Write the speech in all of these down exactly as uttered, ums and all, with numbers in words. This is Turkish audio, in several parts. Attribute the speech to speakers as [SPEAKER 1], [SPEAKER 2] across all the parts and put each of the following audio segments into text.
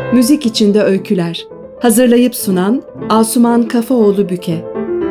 [SPEAKER 1] Müzik içinde öyküler. Hazırlayıp sunan Asuman Kafaoğlu Büke.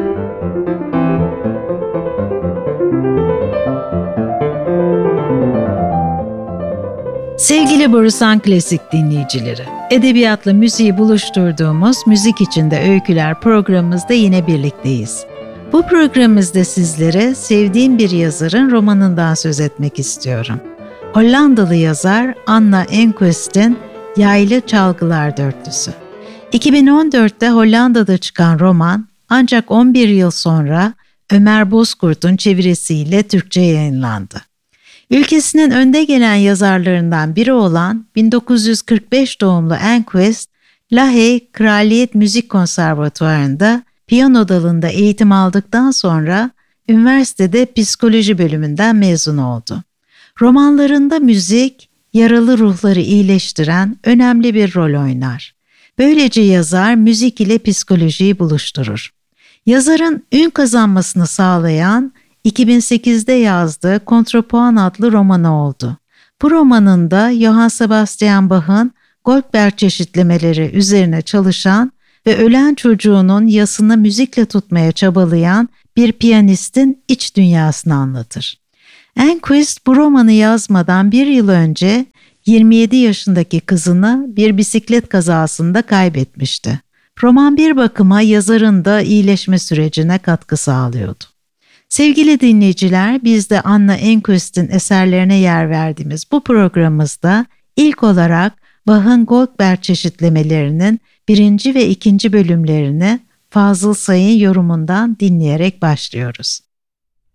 [SPEAKER 2] Sevgili Borusan Klasik dinleyicileri, edebiyatla müziği buluşturduğumuz Müzik İçinde Öyküler programımızda yine birlikteyiz. Bu programımızda sizlere sevdiğim bir yazarın romanından söz etmek istiyorum. Hollandalı yazar Anna Enquist'in Yaylı Çalgılar Dörtlüsü. iki bin on dörtte Hollanda'da çıkan roman ancak on bir yıl sonra Ömer Bozkurt'un çevirisiyle Türkçe yayınlandı. Ülkesinin önde gelen yazarlarından biri olan bin dokuz yüz kırk beş doğumlu Enquist, Lahey Kraliyet Müzik Konservatuvarı'nda piyano dalında eğitim aldıktan sonra üniversitede psikoloji bölümünden mezun oldu. Romanlarında müzik, yaralı ruhları iyileştiren önemli bir rol oynar. Böylece yazar müzik ile psikolojiyi buluşturur. Yazarın ün kazanmasını sağlayan iki bin sekizde yazdığı Kontrapuan adlı romanı oldu. Bu romanında Johann Sebastian Bach'ın Goldberg çeşitlemeleri üzerine çalışan ve ölen çocuğunun yasını müzikle tutmaya çabalayan bir piyanistin iç dünyasını anlatır. Enquist bu romanı yazmadan bir yıl önce yirmi yedi yaşındaki kızını bir bisiklet kazasında kaybetmişti. Roman bir bakıma yazarın da iyileşme sürecine katkı sağlıyordu. Sevgili dinleyiciler, biz de Anna Enquist'in eserlerine yer verdiğimiz bu programımızda ilk olarak Bach'ın Goldberg çeşitlemelerinin birinci ve ikinci bölümlerini Fazıl Say'ın yorumundan dinleyerek başlıyoruz.